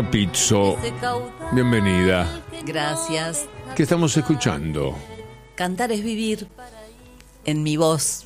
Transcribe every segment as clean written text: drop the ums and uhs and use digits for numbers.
Pizzo, bienvenida. Gracias. ¿Qué estamos escuchando? Cantar es vivir. En mi voz.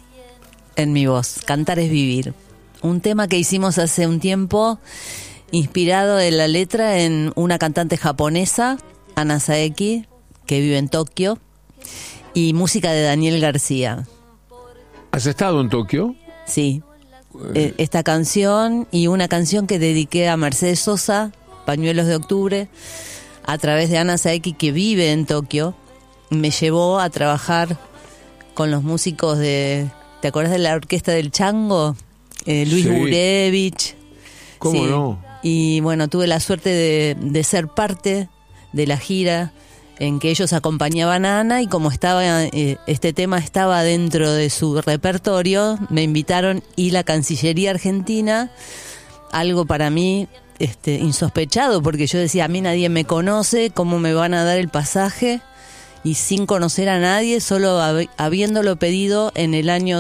Cantar es vivir. Un tema que hicimos hace un tiempo, inspirado en la letra en una cantante japonesa, Ana Saeki, que vive en Tokio, y música de Daniel García. ¿Has estado en Tokio? Sí. Esta canción y una canción que dediqué a Mercedes Sosa, Pañuelos de Octubre, a través de Ana Saeki, que vive en Tokio, me llevó a trabajar con los músicos de... ¿Te acuerdas de la orquesta del Chango? Luis Burevich. ¿Cómo no? Y bueno, tuve la suerte de ser parte de la gira en que ellos acompañaban a Ana, y como estaba este tema estaba dentro de su repertorio, me invitaron, y la Cancillería Argentina, algo para mí insospechado, porque yo decía, a mí nadie me conoce, ¿cómo me van a dar el pasaje? Y sin conocer a nadie, solo habiéndolo pedido en el año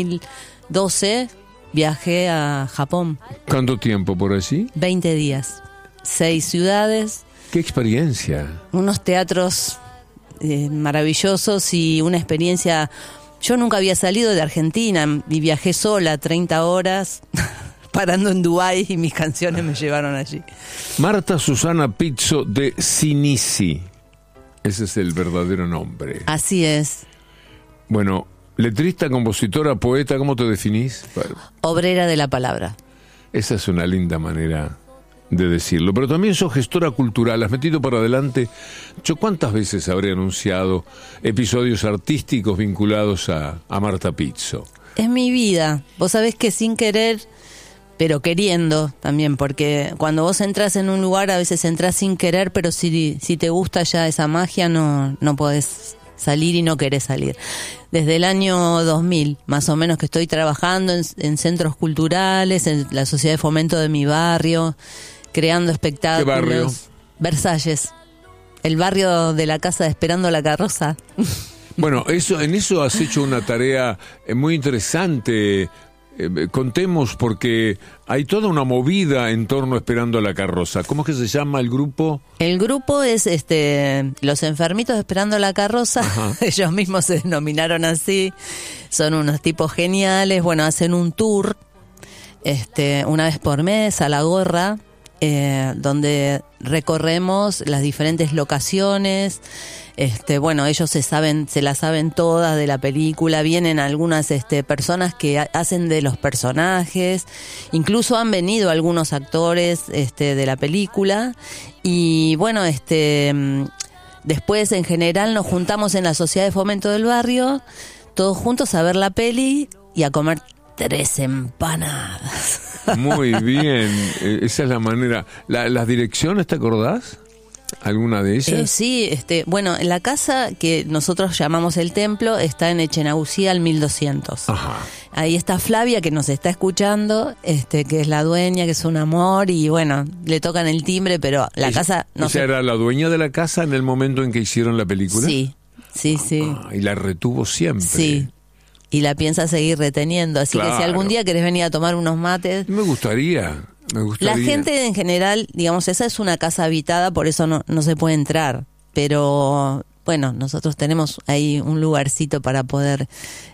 2012, viajé a Japón. ¿Cuánto tiempo por allí? 20 días, 6 ciudades. ¡Qué experiencia! Unos teatros maravillosos y una experiencia. Yo nunca había salido de Argentina y viajé sola 30 horas, parando en Dubái, y mis canciones me llevaron allí. Marta Susana Pizzo de Sinisi. Ese es el verdadero nombre. Así es. Bueno, letrista, compositora, poeta, ¿cómo te definís? Obrera de la palabra. Esa es una linda manera de decirlo. Pero también sos gestora cultural, has metido para adelante. Yo, ¿cuántas veces habré anunciado episodios artísticos vinculados a Marta Pizzo? Es mi vida. Vos sabés que sin querer, pero queriendo también, porque cuando vos entras en un lugar, a veces entras sin querer, pero si te gusta ya esa magia, no podés salir y no querés salir. Desde el año 2000, más o menos, que estoy trabajando en centros culturales, en la sociedad de fomento de mi barrio, creando espectáculos. ¿Qué barrio? Versalles, el barrio de la casa de Esperando la Carroza. Bueno, en eso has hecho una tarea muy interesante. Contemos, porque hay toda una movida en torno a Esperando la Carroza. ¿Cómo es que se llama el grupo? El grupo es Los Enfermitos Esperando la Carroza. Ajá. Ellos mismos se denominaron así. Son unos tipos geniales. Bueno, hacen un tour una vez por mes a La Gorra, donde recorremos las diferentes locaciones. Bueno, ellos se la saben todas de la película. Vienen algunas personas que hacen de los personajes, incluso han venido algunos actores de la película. Y bueno, después en general nos juntamos en la sociedad de fomento del barrio, todos juntos a ver la peli y a comer 3 empanadas. Muy bien, esa es la manera. ¿Las direcciones te acordás? ¿Alguna de ellas? Sí, bueno, la casa que nosotros llamamos el templo está en Echenaucía al 1200. Ajá. Ahí está Flavia, que nos está escuchando, que es la dueña, que es un amor, y bueno, le tocan el timbre, pero la casa no sé. ¿Era la dueña de la casa en el momento en que hicieron la película? Sí. Y la retuvo siempre. Sí. Y la piensa seguir reteniendo, así que si algún día querés venir a tomar unos mates... Me gustaría. La gente en general, digamos, esa es una casa habitada, por eso no se puede entrar, pero bueno, nosotros tenemos ahí un lugarcito para poder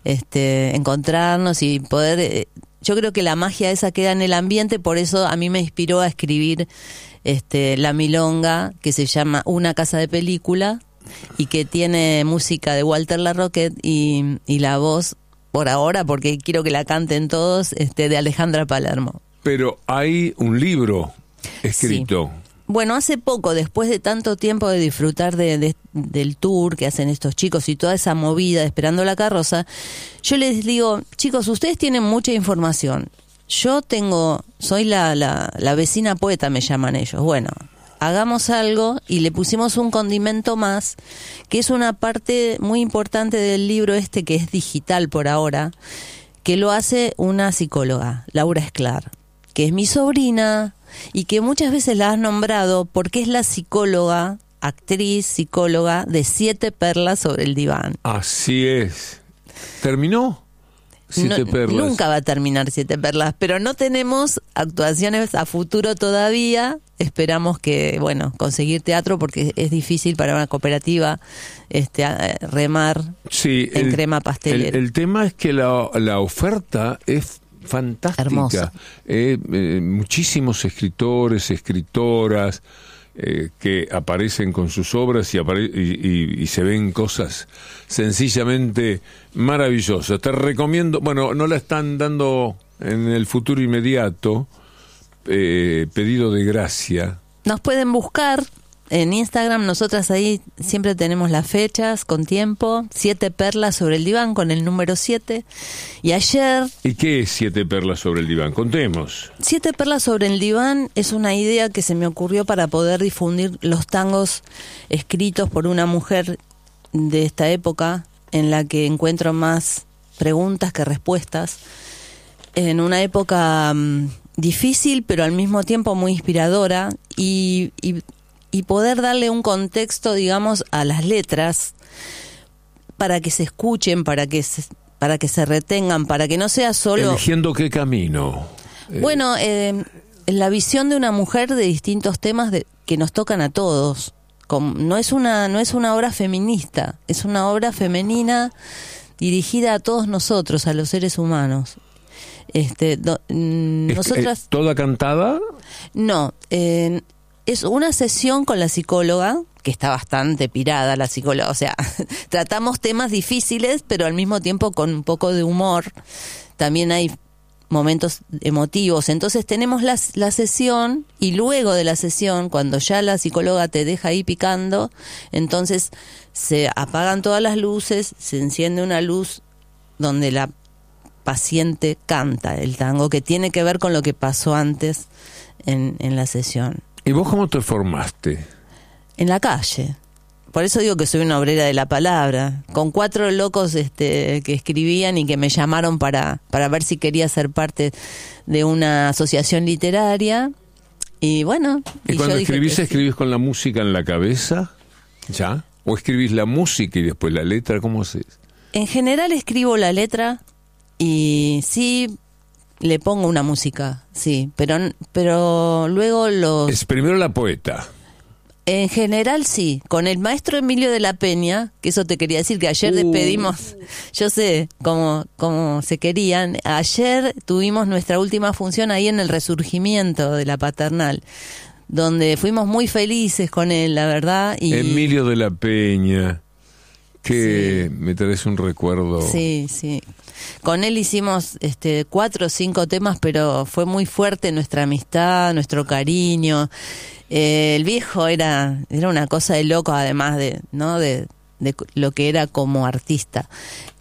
encontrarnos y poder... yo creo que la magia esa queda en el ambiente, por eso a mí me inspiró a escribir la milonga, que se llama Una casa de película, y que tiene música de Walter Larroquette y la voz, por ahora, porque quiero que la canten todos, de Alejandra Palermo. Pero hay un libro escrito. Sí. Bueno, hace poco, después de tanto tiempo de disfrutar del tour que hacen estos chicos y toda esa movida de Esperando la Carroza, yo les digo, chicos, ustedes tienen mucha información. Yo soy la vecina poeta, me llaman ellos. Bueno, hagamos algo, y le pusimos un condimento más, que es una parte muy importante del libro que es digital por ahora, que lo hace una psicóloga, Laura Esclar, que es mi sobrina y que muchas veces la has nombrado porque es la psicóloga, actriz, psicóloga de 7 perlas sobre el diván. Así es. ¿Terminó? 7 perlas. Nunca va a terminar 7 perlas, pero no tenemos actuaciones a futuro todavía. esperamos que, bueno, conseguir teatro, porque es difícil para una cooperativa remar en crema pastelera. El tema es que la oferta es fantástica. Hermosa. Muchísimos escritores, escritoras que aparecen con sus obras y se ven cosas sencillamente maravillosas. Te recomiendo, bueno, no la están dando en el futuro inmediato, Pedido de Gracia. Nos pueden buscar en Instagram, nosotras ahí siempre tenemos las fechas con tiempo. 7 perlas sobre el diván con el número 7. Y ayer... ¿Y qué es 7 perlas sobre el diván? Contemos. 7 perlas sobre el diván es una idea que se me ocurrió para poder difundir los tangos escritos por una mujer de esta época, en la que encuentro más preguntas que respuestas, en una época difícil pero al mismo tiempo muy inspiradora, y poder darle un contexto, digamos, a las letras para que se escuchen, para que se retengan, para que no sea solo... ¿Eligiendo qué camino? Bueno, la visión de una mujer de distintos temas que nos tocan a todos. No es una obra feminista, es una obra femenina dirigida a todos nosotros, a los seres humanos. Nosotras... ¿Toda cantada? No, es una sesión con la psicóloga, que está bastante pirada la psicóloga, o sea, tratamos temas difíciles, pero al mismo tiempo con un poco de humor. También hay momentos emotivos. Entonces tenemos la sesión, y luego de la sesión, cuando ya la psicóloga te deja ahí picando, entonces se apagan todas las luces, se enciende una luz donde la paciente canta el tango, que tiene que ver con lo que pasó antes en la sesión. ¿Y vos cómo te formaste? En la calle. Por eso digo que soy una obrera de la palabra, con 4 locos que escribían y que me llamaron para ver si quería ser parte de una asociación literaria. Y bueno, ¿Y cuando yo escribís, dije escribís con la música en la cabeza? ¿Ya? ¿O escribís la música y después la letra? ¿Cómo haces? En general escribo la letra y sí le pongo una música, sí, pero luego Es primero la poeta. En general sí, con el maestro Emilio de la Peña, que eso te quería decir, que ayer despedimos, yo sé cómo se querían, ayer tuvimos nuestra última función ahí en el Resurgimiento de la Paternal, donde fuimos muy felices con él, la verdad. Y Emilio de la Peña, que me traes un recuerdo. Sí, sí. Con él hicimos 4 o 5 temas, pero fue muy fuerte nuestra amistad, nuestro cariño. El viejo era una cosa de loco, además de lo que era como artista.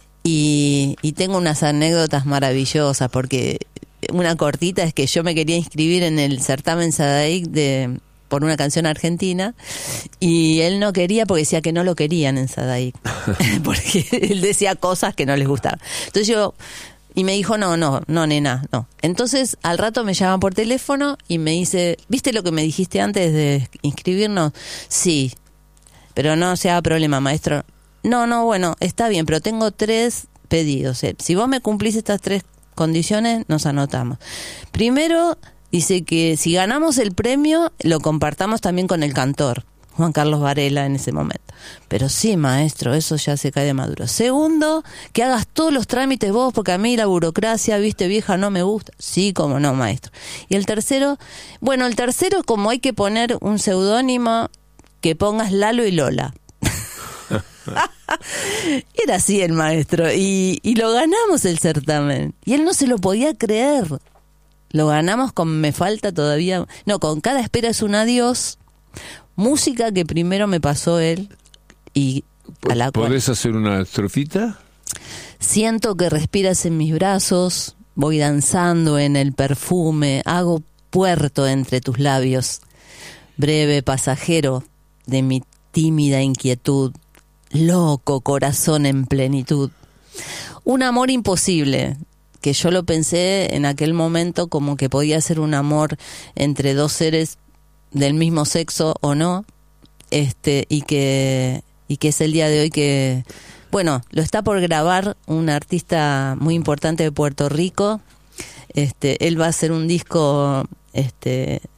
Y tengo unas anécdotas maravillosas, porque una cortita es que yo me quería inscribir en el certamen Sadaic por una canción argentina, y él no quería porque decía que no lo querían en Sadaic, porque él decía cosas que no les gustaban. Entonces y me dijo, no, nena, no. Entonces, al rato me llama por teléfono y me dice, ¿viste lo que me dijiste antes de inscribirnos? Sí, pero no se haga problema, maestro. No, bueno, está bien, pero tengo 3 pedidos. Si vos me cumplís estas 3 condiciones, nos anotamos. Primero, dice que si ganamos el premio, lo compartamos también con el cantor, Juan Carlos Varela, en ese momento. Pero sí, maestro, eso ya se cae de maduro. Segundo, que hagas todos los trámites vos, porque a mí la burocracia, viste, vieja, no me gusta. Sí, cómo no, maestro. Y el tercero, como hay que poner un seudónimo, que pongas Lalo y Lola. Era así el maestro. Y lo ganamos el certamen. Y él no se lo podía creer. Lo ganamos con Me Falta Todavía... No, con Cada Espera es un Adiós. Música que primero me pasó él y a la cual... ¿Podés hacer una estrofita? Siento que respiras en mis brazos, voy danzando en el perfume, hago puerto entre tus labios. Breve pasajero de mi tímida inquietud, loco corazón en plenitud. Un amor imposible, que yo lo pensé en aquel momento como que podía ser un amor entre 2 seres del mismo sexo o no, y que es el día de hoy que, bueno, lo está por grabar un artista muy importante de Puerto Rico. Él va a hacer un disco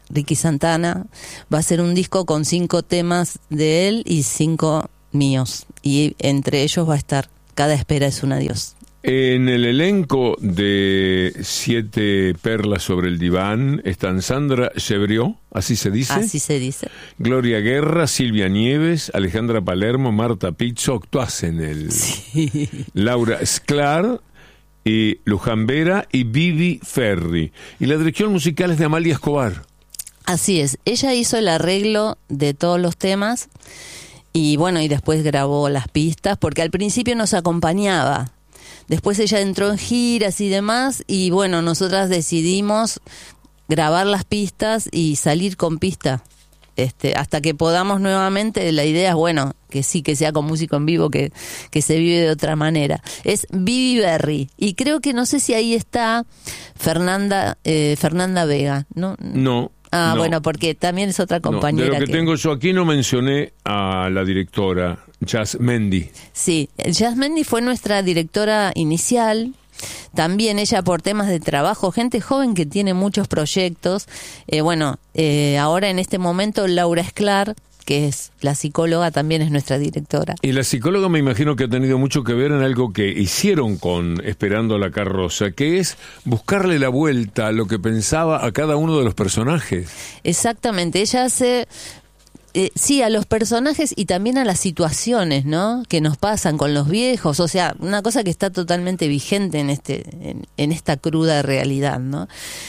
Ricky Santana, va a ser un disco con 5 temas de él y 5 míos. Y entre ellos va a estar Cada espera es un adiós. En el elenco de 7 perlas sobre el diván están Sandra Chebriot, ¿así se dice? Así se dice. Gloria Guerra, Silvia Nieves, Alejandra Palermo, Marta Pizzo, actuás en el... Sí. Laura Sklar, y Luján Vera y Vivi Ferri. Y la dirección musical es de Amalia Escobar. Así es. Ella hizo el arreglo de todos los temas y bueno, y después grabó las pistas, porque al principio nos acompañaba. Después ella entró en giras y demás, y bueno, nosotras decidimos grabar las pistas y salir con pista. Hasta que podamos nuevamente, la idea es, bueno, que sí, que sea con músico en vivo, que se vive de otra manera. Es Vivi Berry, y creo que no sé si ahí está Fernanda Vega, ¿no? No. Ah, no. Bueno, porque también es otra compañera. No, de lo que tengo yo aquí no mencioné a la directora, Jazz Mendy. Sí, Jazz Mendy fue nuestra directora inicial. También ella por temas de trabajo, gente joven que tiene muchos proyectos. Ahora en este momento Laura Sklar, que es la psicóloga, también es nuestra directora. Y la psicóloga me imagino que ha tenido mucho que ver en algo que hicieron con Esperando la carroza, que es buscarle la vuelta a lo que pensaba a cada uno de los personajes. Exactamente, ella hace... sí, a los personajes y también a las situaciones, ¿no? Que nos pasan con los viejos, o sea, una cosa que está totalmente vigente en esta cruda realidad, ¿no?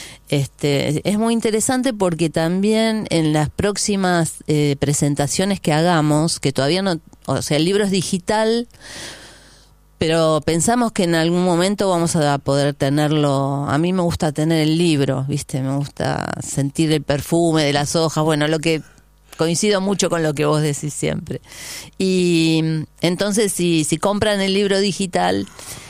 Es muy interesante porque también en las próximas presentaciones que hagamos, que todavía no, o sea, el libro es digital, pero pensamos que en algún momento vamos a poder tenerlo. A mí me gusta tener el libro, ¿viste? Me gusta sentir el perfume de las hojas, bueno, lo que coincido mucho con lo que vos decís siempre. Y entonces si compran el libro digital,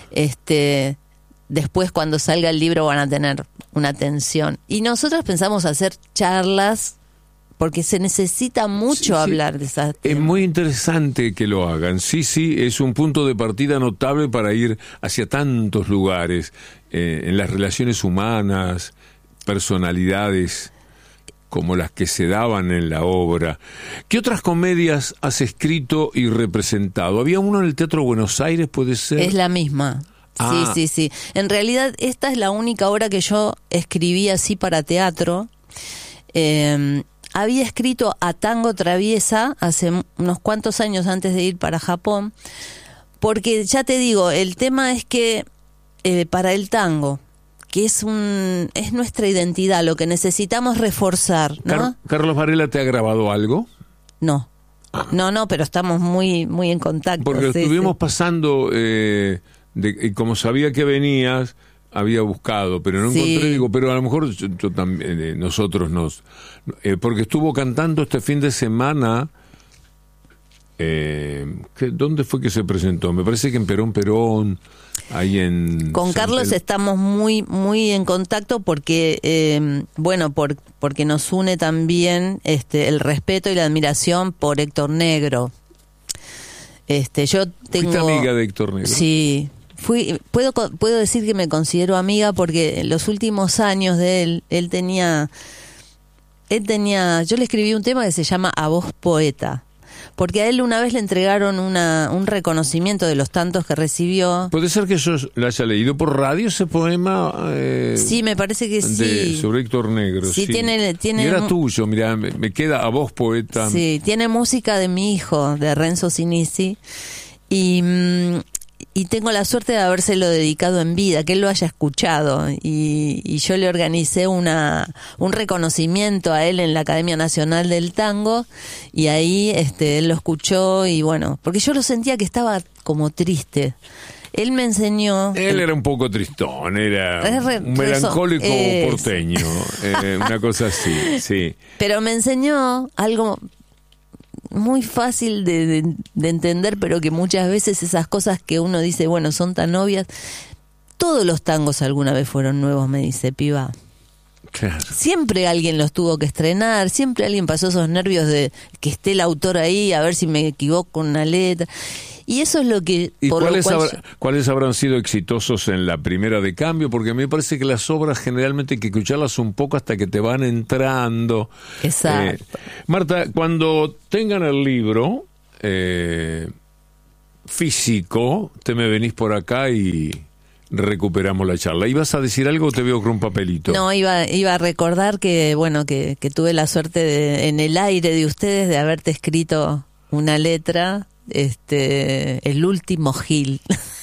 después cuando salga el libro van a tener una atención. Y nosotros pensamos hacer charlas porque se necesita mucho hablar de esas temas. Es muy interesante que lo hagan. Sí, es un punto de partida notable para ir hacia tantos lugares, en las relaciones humanas, personalidades como las que se daban en la obra. ¿Qué otras comedias has escrito y representado? ¿Había uno en el Teatro Buenos Aires, puede ser? Es la misma. Ah. Sí. En realidad esta es la única obra que yo escribí así para teatro. Había escrito A Tango Traviesa hace unos cuantos años antes de ir para Japón, porque ya te digo, el tema es que para el tango, que es nuestra identidad, lo que necesitamos reforzar, ¿no? ¿Carlos Varela te ha grabado algo? No. No, pero estamos muy muy en contacto. Porque estuvimos pasando, y como sabía que venías, había buscado, pero no encontré, digo, pero a lo mejor yo también, nosotros porque estuvo cantando este fin de semana, ¿dónde fue que se presentó? Me parece que en Perón, ahí en... Con Carlos estamos muy muy en contacto porque, porque nos une también el respeto y la admiración por Héctor Negro. Yo tengo... ¿Fuiste amiga de Héctor Negro? Sí. Puedo decir que me considero amiga porque en los últimos años de él tenía, yo le escribí un tema que se llama A Voz Poeta, porque a él una vez le entregaron un reconocimiento de los tantos que recibió. ¿Puede ser que yo lo haya leído por radio ese poema? Sí, me parece que sí. Sobre Héctor Negro. Sí, tiene y era tuyo, mirá, me queda A Voz Poeta. Sí, tiene música de mi hijo, de Renzo Sinisi, y tengo la suerte de habérselo dedicado en vida, que él lo haya escuchado, y yo le organicé un reconocimiento a él en la Academia Nacional del Tango, y ahí él lo escuchó, y bueno, porque yo lo sentía que estaba como triste. Él me enseñó... Él era un poco tristón, era un melancólico porteño, una cosa así, sí. Pero me enseñó algo muy fácil de entender, pero que muchas veces esas cosas que uno dice, bueno, son tan obvias. Todos los tangos alguna vez fueron nuevos, me dice, piba. Claro. Siempre alguien los tuvo que estrenar, siempre alguien pasó esos nervios de que esté el autor ahí, a ver si me equivoco con una letra. Y eso es lo que... ¿Y por cuáles, lo cual cuáles habrán sido exitosos en la primera de cambio? Porque a mí me parece que las obras generalmente hay que escucharlas un poco hasta que te van entrando. Exacto. Marta, cuando tengan el libro físico, te me venís por acá y recuperamos la charla. ¿Ibas a decir algo o te veo con un papelito? No, iba a recordar que, bueno, que tuve la suerte en el aire de ustedes de haberte escrito una letra, El último Gil.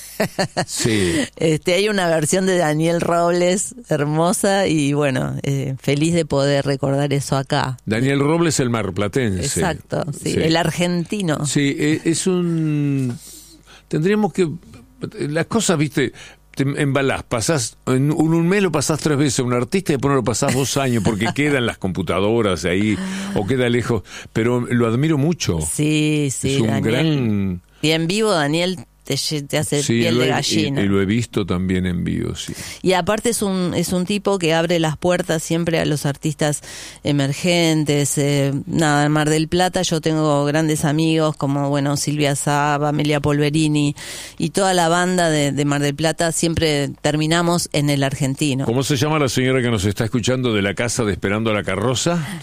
Sí. Hay una versión de Daniel Robles hermosa y bueno, feliz de poder recordar eso acá. Daniel Robles, el marplatense. Exacto, sí, el argentino. Sí, es un... Tendríamos que... Las cosas, viste, te embalás, pasás, en un mes lo pasás 3 veces a un artista y después no lo pasás 2 años porque quedan las computadoras ahí o queda lejos, pero lo admiro mucho. Sí, es un Daniel, gran... Y en vivo Daniel te hace piel de gallina. Y lo he visto también en vivo, sí. Y aparte es un tipo que abre las puertas siempre a los artistas emergentes. En Mar del Plata yo tengo grandes amigos como, bueno, Silvia Saba, Amelia Polverini y toda la banda de Mar del Plata, siempre terminamos en el argentino. ¿Cómo se llama la señora que nos está escuchando de la casa de Esperando a la Carroza?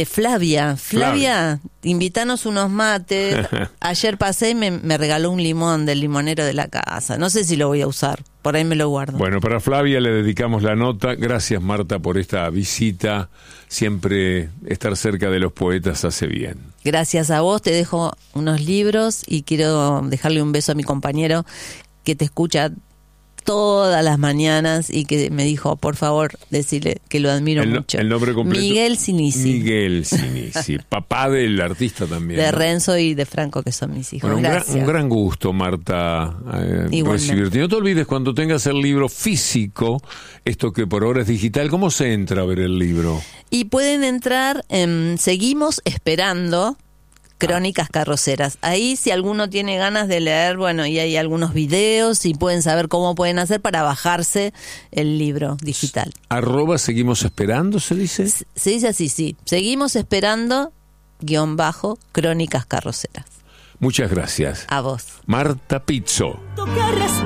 Flavia, invítanos unos mates. Ayer pasé y me regaló un limón del limonero de la casa. No sé si lo voy a usar, por ahí me lo guardo. Bueno, para Flavia le dedicamos la nota. Gracias, Marta, por esta visita. Siempre estar cerca de los poetas hace bien. Gracias a vos, te dejo unos libros y quiero dejarle un beso a mi compañero que te escucha todas las mañanas y que me dijo, por favor, decirle que lo admiro mucho. El nombre completo. Miguel Sinisi, papá del artista también. De Renzo y de Franco, que son mis hijos. Bueno, gracias. un gran gusto, Marta, recibirte. No te olvides, cuando tengas el libro físico, esto que por ahora es digital, ¿cómo se entra a ver el libro? Y pueden entrar en Seguimos Esperando, Crónicas Carroceras. Ahí, si alguno tiene ganas de leer, bueno, y hay algunos videos y pueden saber cómo pueden hacer para bajarse el libro digital. @ Seguimos Esperando, ¿se dice? Se dice así, sí. Seguimos Esperando, _ Crónicas Carroceras. Muchas gracias. A vos. Marta Pizzo.